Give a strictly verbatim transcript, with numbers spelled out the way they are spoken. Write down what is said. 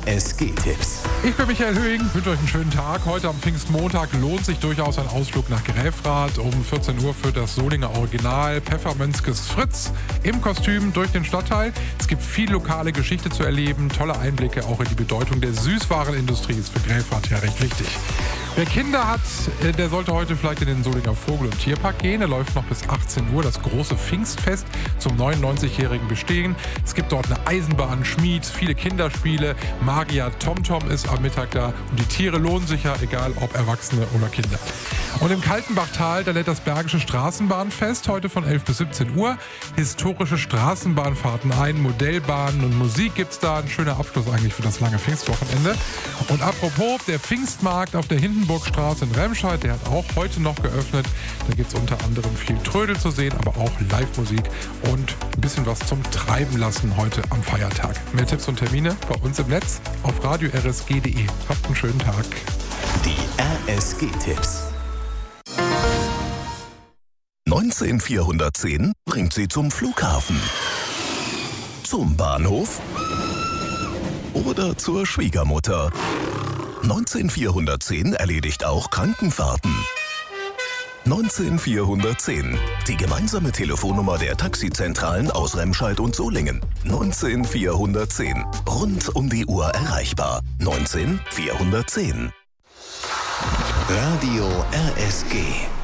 S G-Tipps. Ich bin Michael Höhing, wünsche euch einen schönen Tag. Heute am Pfingstmontag lohnt sich durchaus ein Ausflug nach Gräfrath. Um vierzehn Uhr führt das Solinger Original Pfeffermönzkes Fritz im Kostüm durch den Stadtteil. Es gibt viel lokale Geschichte zu erleben, tolle Einblicke auch in die Bedeutung der Süßwarenindustrie, ist für Gräfrath ja recht wichtig. Wer Kinder hat, der sollte heute vielleicht in den Solinger Vogel- und Tierpark gehen. Er läuft noch bis achtzehn Uhr, das große Pfingstfest zum neunundneunzigjährigen Bestehen. Es gibt dort eine Eisenbahn, Schmied, viele Kinderspiele. Magier TomTom ist am Mittag da und die Tiere lohnen sich ja, egal ob Erwachsene oder Kinder. Und im Kaltenbachtal, da lädt das Bergische Straßenbahnfest heute von elf bis siebzehn Uhr. Historische Straßenbahnfahrten ein, Modellbahnen und Musik gibt's da. Ein schöner Abschluss eigentlich für das lange Pfingstwochenende. Und apropos, der Pfingstmarkt auf der Hindenburgstraße in Remscheid, der hat auch heute noch geöffnet. Da gibt's unter anderem viel Trödel zu sehen, aber auch Live-Musik und ein bisschen was zum Treiben lassen heute am Feiertag. Mehr Tipps und Termine bei uns im Netz auf radio r s g punkt d e. Habt einen schönen Tag. Die R S G-Tipps. neunzehnhundertvierzehn bringt sie zum Flughafen, zum Bahnhof oder zur Schwiegermutter. neunzehnhundertvierzehn erledigt auch Krankenfahrten. neunzehnhundertvierzehn, die gemeinsame Telefonnummer der Taxizentralen aus Remscheid und Solingen. neunzehnhundertvierzehn, rund um die Uhr erreichbar. neunzehnhundertvierzehn. Radio R S G.